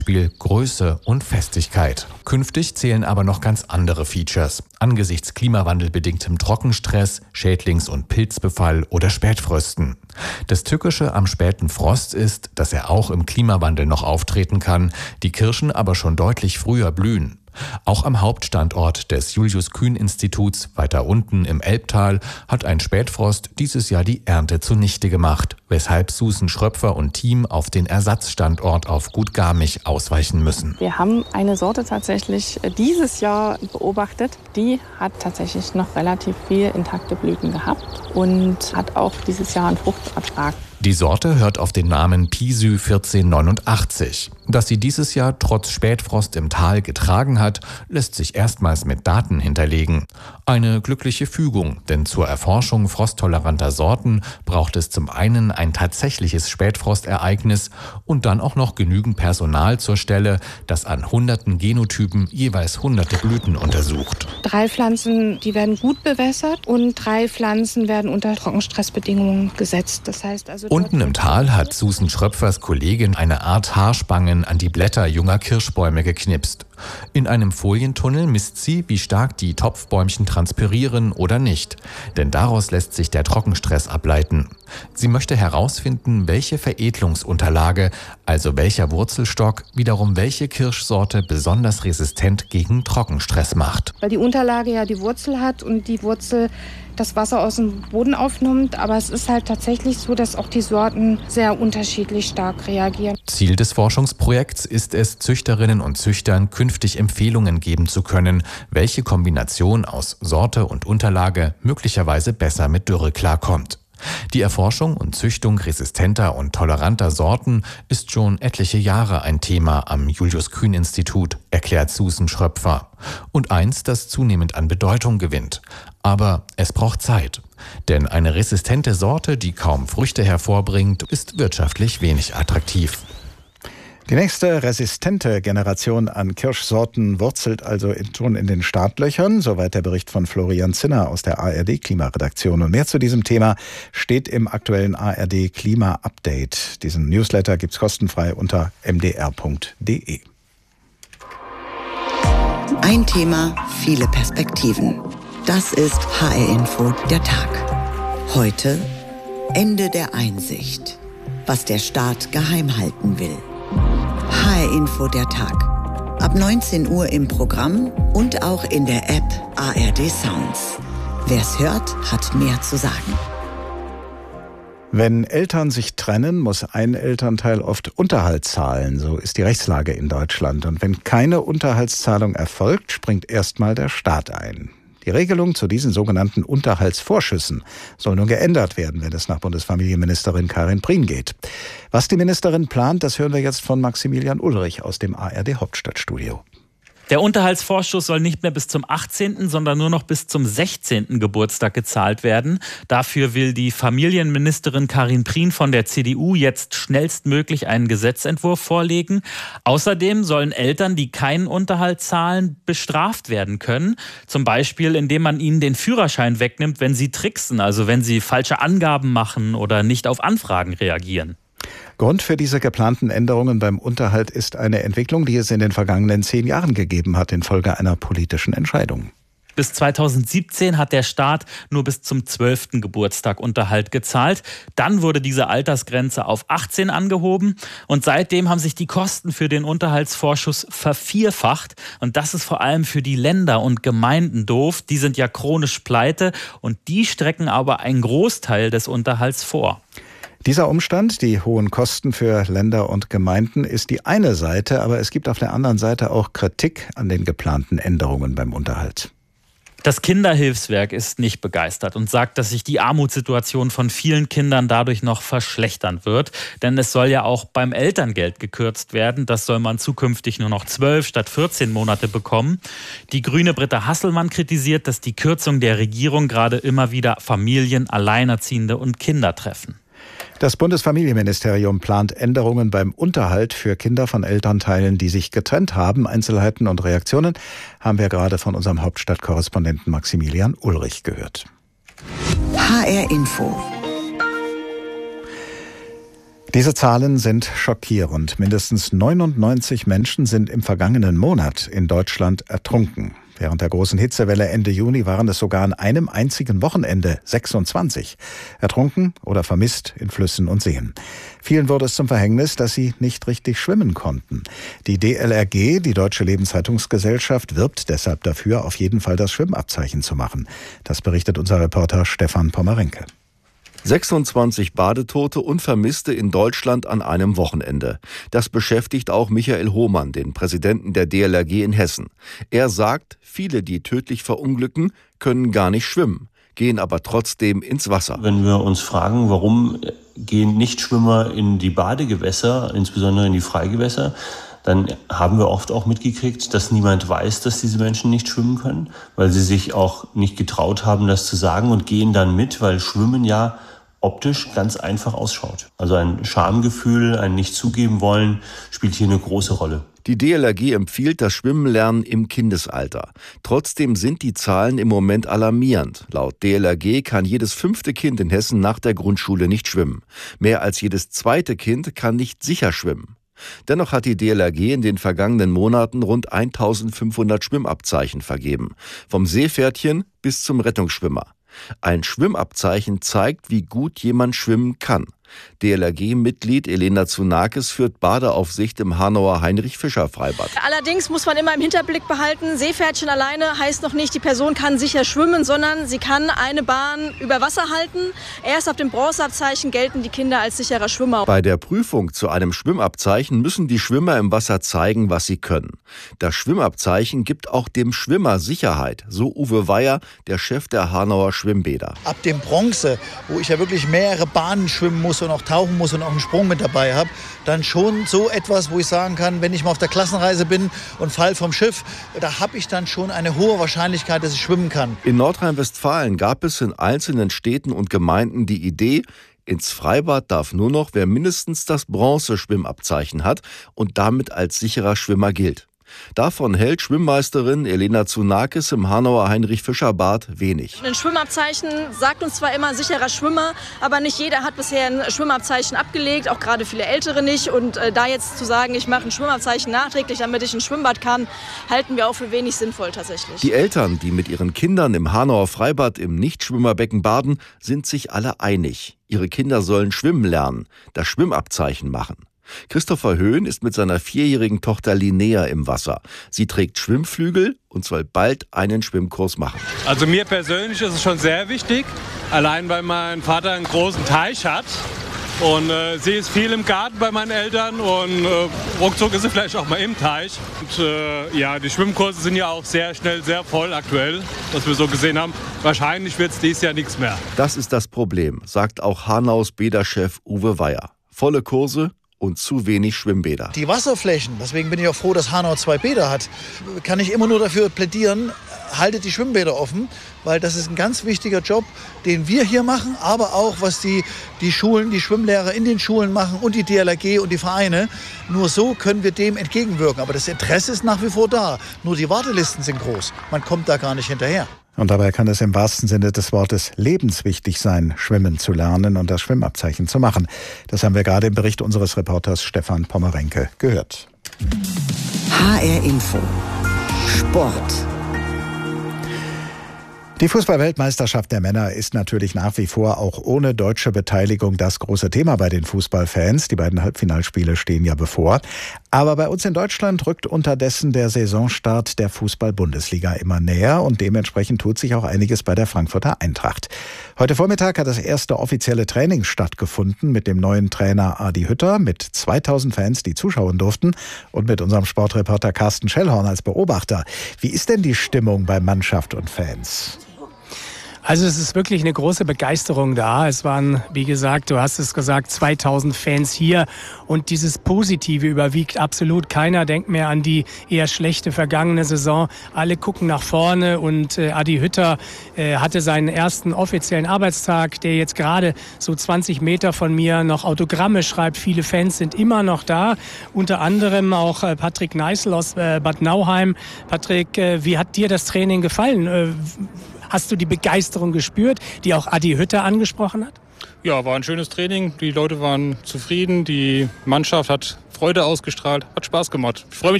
Größe und Festigkeit. Künftig zählen aber noch ganz andere Features. Angesichts klimawandelbedingtem Trockenstress, Schädlings- und Pilzbefall oder Spätfrösten. Das Tückische am späten Frost ist, dass er auch im Klimawandel noch auftreten kann, die Kirschen aber schon deutlich früher blühen. Auch am Hauptstandort des Julius-Kühn-Instituts weiter unten im Elbtal hat ein Spätfrost dieses Jahr die Ernte zunichte gemacht, weshalb Susan Schröpfer und Team auf den Ersatzstandort auf Gut Garmisch ausweichen müssen. Wir haben eine Sorte tatsächlich dieses Jahr beobachtet, die hat tatsächlich noch relativ viel intakte Blüten gehabt und hat auch dieses Jahr einen Fruchtertrag. Die Sorte hört auf den Namen Pisy 1489. Dass sie dieses Jahr trotz Spätfrost im Tal getragen hat, lässt sich erstmals mit Daten hinterlegen. Eine glückliche Fügung, denn zur Erforschung frosttoleranter Sorten braucht es zum einen ein tatsächliches Spätfrostereignis und dann auch noch genügend Personal zur Stelle, das an hunderten Genotypen jeweils hunderte Blüten untersucht. 3 Pflanzen, die werden gut bewässert und 3 Pflanzen werden unter Trockenstressbedingungen gesetzt. Das heißt also unten im Tal hat Susan Schröpfers Kollegin eine Art Haarspangen an die Blätter junger Kirschbäume geknipst. In einem Folientunnel misst sie, wie stark die Topfbäumchen transpirieren oder nicht. Denn daraus lässt sich der Trockenstress ableiten. Sie möchte herausfinden, welche Veredelungsunterlage, also welcher Wurzelstock, wiederum welche Kirschsorte besonders resistent gegen Trockenstress macht. Weil die Unterlage ja die Wurzel hat und die Wurzel das Wasser aus dem Boden aufnimmt. Aber es ist halt tatsächlich so, dass auch die Sorten sehr unterschiedlich stark reagieren. Ziel des Forschungsprojekts ist es, Züchterinnen und Züchtern künftig Empfehlungen geben zu können, welche Kombination aus Sorte und Unterlage möglicherweise besser mit Dürre klarkommt. Die Erforschung und Züchtung resistenter und toleranter Sorten ist schon etliche Jahre ein Thema am Julius-Kühn-Institut, erklärt Susan Schröpfer. Und eins, das zunehmend an Bedeutung gewinnt. Aber es braucht Zeit. Denn eine resistente Sorte, die kaum Früchte hervorbringt, ist wirtschaftlich wenig attraktiv. Die nächste resistente Generation an Kirschsorten wurzelt also schon in den Startlöchern. Soweit der Bericht von Florian Zinner aus der ARD-Klimaredaktion. Und mehr zu diesem Thema steht im aktuellen ARD-Klima-Update. Diesen Newsletter gibt's kostenfrei unter mdr.de. Ein Thema, viele Perspektiven. Das ist HR Info der Tag. Heute Ende der Einsicht. Was der Staat geheim halten will. HR Info der Tag. Ab 19 Uhr im Programm und auch in der App ARD Sounds. Wer's hört, hat mehr zu sagen. Wenn Eltern sich trennen, muss ein Elternteil oft Unterhalt zahlen. So ist die Rechtslage in Deutschland. Und wenn keine Unterhaltszahlung erfolgt, springt erstmal der Staat ein. Die Regelung zu diesen sogenannten Unterhaltsvorschüssen soll nun geändert werden, wenn es nach Bundesfamilienministerin Karin Prien geht. Was die Ministerin plant, das hören wir jetzt von Maximilian Ulrich aus dem ARD Hauptstadtstudio. Der Unterhaltsvorschuss soll nicht mehr bis zum 18., sondern nur noch bis zum 16. Geburtstag gezahlt werden. Dafür will die Familienministerin Karin Prien von der CDU jetzt schnellstmöglich einen Gesetzentwurf vorlegen. Außerdem sollen Eltern, die keinen Unterhalt zahlen, bestraft werden können. Zum Beispiel, indem man ihnen den Führerschein wegnimmt, wenn sie tricksen, also wenn sie falsche Angaben machen oder nicht auf Anfragen reagieren. Grund für diese geplanten Änderungen beim Unterhalt ist eine Entwicklung, die es in den vergangenen 10 Jahren gegeben hat, infolge einer politischen Entscheidung. Bis 2017 hat der Staat nur bis zum 12. Geburtstag Unterhalt gezahlt. Dann wurde diese Altersgrenze auf 18 angehoben und seitdem haben sich die Kosten für den Unterhaltsvorschuss vervierfacht. Und das ist vor allem für die Länder und Gemeinden doof. Die sind ja chronisch pleite und die strecken aber einen Großteil des Unterhalts vor. Dieser Umstand, die hohen Kosten für Länder und Gemeinden, ist die eine Seite, aber es gibt auf der anderen Seite auch Kritik an den geplanten Änderungen beim Unterhalt. Das Kinderhilfswerk ist nicht begeistert und sagt, dass sich die Armutssituation von vielen Kindern dadurch noch verschlechtern wird. Denn es soll ja auch beim Elterngeld gekürzt werden. Das soll man zukünftig nur noch 12 statt 14 Monate bekommen. Die grüne Britta Hasselmann kritisiert, dass die Kürzung der Regierung gerade immer wieder Familien, Alleinerziehende und Kinder treffen. Das Bundesfamilienministerium plant Änderungen beim Unterhalt für Kinder von Elternteilen, die sich getrennt haben. Einzelheiten und Reaktionen haben wir gerade von unserem Hauptstadtkorrespondenten Maximilian Ulrich gehört. HR Info. Diese Zahlen sind schockierend. Mindestens 99 Menschen sind im vergangenen Monat in Deutschland ertrunken. Während der großen Hitzewelle Ende Juni waren es sogar an einem einzigen Wochenende 26. Ertrunken oder vermisst in Flüssen und Seen. Vielen wurde es zum Verhängnis, dass sie nicht richtig schwimmen konnten. Die DLRG, die Deutsche Lebensrettungsgesellschaft, wirbt deshalb dafür, auf jeden Fall das Schwimmabzeichen zu machen. Das berichtet unser Reporter Stefan Pommerenke. 26 Badetote und Vermisste in Deutschland an einem Wochenende. Das beschäftigt auch Michael Hohmann, den Präsidenten der DLRG in Hessen. Er sagt, viele, die tödlich verunglücken, können gar nicht schwimmen, gehen aber trotzdem ins Wasser. Wenn wir uns fragen, warum gehen Nichtschwimmer in die Badegewässer, insbesondere in die Freigewässer, dann haben wir oft auch mitgekriegt, dass niemand weiß, dass diese Menschen nicht schwimmen können, weil sie sich auch nicht getraut haben, das zu sagen und gehen dann mit, weil Schwimmen ja optisch ganz einfach ausschaut. Also ein Schamgefühl, ein Nicht-Zugeben-Wollen spielt hier eine große Rolle. Die DLRG empfiehlt das Schwimmenlernen im Kindesalter. Trotzdem sind die Zahlen im Moment alarmierend. Laut DLRG kann jedes 5. Kind in Hessen nach der Grundschule nicht schwimmen. Mehr als jedes 2. Kind kann nicht sicher schwimmen. Dennoch hat die DLRG in den vergangenen Monaten rund 1500 Schwimmabzeichen vergeben. Vom Seepferdchen bis zum Rettungsschwimmer. Ein Schwimmabzeichen zeigt, wie gut jemand schwimmen kann. DLRG-Mitglied Elena Tsunakis führt Badeaufsicht im Hanauer Heinrich-Fischer-Freibad. Allerdings muss man immer im Hinterblick behalten, Seepferdchen alleine heißt noch nicht, die Person kann sicher schwimmen, sondern sie kann eine Bahn über Wasser halten. Erst ab dem Bronzeabzeichen gelten die Kinder als sicherer Schwimmer. Bei der Prüfung zu einem Schwimmabzeichen müssen die Schwimmer im Wasser zeigen, was sie können. Das Schwimmabzeichen gibt auch dem Schwimmer Sicherheit, so Uwe Weyer, der Chef der Hanauer Schwimmbäder. Ab dem Bronze, wo ich ja wirklich mehrere Bahnen schwimmen muss und auch tauchen muss und auch einen Sprung mit dabei habe, dann schon so etwas, wo ich sagen kann, wenn ich mal auf der Klassenreise bin und fall vom Schiff, da habe ich dann schon eine hohe Wahrscheinlichkeit, dass ich schwimmen kann. In Nordrhein-Westfalen gab es in einzelnen Städten und Gemeinden die Idee, ins Freibad darf nur noch, wer mindestens das Bronze-Schwimmabzeichen hat und damit als sicherer Schwimmer gilt. Davon hält Schwimmmeisterin Elena Tsunakis im Hanauer Heinrich-Fischer-Bad wenig. Ein Schwimmabzeichen sagt uns zwar immer sicherer Schwimmer, aber nicht jeder hat bisher ein Schwimmabzeichen abgelegt, auch gerade viele Ältere nicht. Und da jetzt zu sagen, ich mache ein Schwimmabzeichen nachträglich, damit ich ins Schwimmbad kann, halten wir auch für wenig sinnvoll tatsächlich. Die Eltern, die mit ihren Kindern im Hanauer Freibad im Nichtschwimmerbecken baden, sind sich alle einig. Ihre Kinder sollen schwimmen lernen, das Schwimmabzeichen machen. Christopher Höhn ist mit seiner 4-jährigen Tochter Linnea im Wasser. Sie trägt Schwimmflügel und soll bald einen Schwimmkurs machen. Also mir persönlich ist es schon sehr wichtig, allein weil mein Vater einen großen Teich hat. Und sie ist viel im Garten bei meinen Eltern und ruckzuck ist sie vielleicht auch mal im Teich. Und ja, die Schwimmkurse sind ja auch sehr schnell, sehr voll aktuell, was wir so gesehen haben. Wahrscheinlich wird es dieses Jahr nichts mehr. Das ist das Problem, sagt auch Hanaus Bäderchef Uwe Weyer. Volle Kurse und zu wenig Schwimmbäder. Die Wasserflächen, deswegen bin ich auch froh, dass Hanau 2 Bäder hat, kann ich immer nur dafür plädieren, haltet die Schwimmbäder offen, weil das ist ein ganz wichtiger Job, den wir hier machen, aber auch was die Schulen, die Schwimmlehrer in den Schulen machen und die DLRG und die Vereine. Nur so können wir dem entgegenwirken. Aber das Interesse ist nach wie vor da. Nur die Wartelisten sind groß. Man kommt da gar nicht hinterher. Und dabei kann es im wahrsten Sinne des Wortes lebenswichtig sein, schwimmen zu lernen und das Schwimmabzeichen zu machen. Das haben wir gerade im Bericht unseres Reporters Stefan Pommerenke gehört. HR Info. Sport. Die Fußball-Weltmeisterschaft der Männer ist natürlich nach wie vor auch ohne deutsche Beteiligung das große Thema bei den Fußballfans. Die beiden Halbfinalspiele stehen ja bevor. Aber bei uns in Deutschland rückt unterdessen der Saisonstart der Fußball-Bundesliga immer näher und dementsprechend tut sich auch einiges bei der Frankfurter Eintracht. Heute Vormittag hat das erste offizielle Training stattgefunden mit dem neuen Trainer Adi Hütter, mit 2000 Fans, die zuschauen durften und mit unserem Sportreporter Carsten Schellhorn als Beobachter. Wie ist denn die Stimmung bei Mannschaft und Fans? Also es ist wirklich eine große Begeisterung da. Es waren, wie gesagt, du hast es gesagt, 2000 Fans hier und dieses Positive überwiegt absolut. Keiner denkt mehr an die eher schlechte vergangene Saison. Alle gucken nach vorne und Adi Hütter hatte seinen ersten offiziellen Arbeitstag, der jetzt gerade so 20 Meter von mir noch Autogramme schreibt. Viele Fans sind immer noch da, unter anderem auch Patrick Neißl aus Bad Nauheim. Patrick, wie hat dir das Training gefallen? Hast du die Begeisterung gespürt, die auch Adi Hütter angesprochen hat? Ja, war ein schönes Training. Die Leute waren zufrieden. Die Mannschaft hat Freude ausgestrahlt. Hat Spaß gemacht. Ich freue mich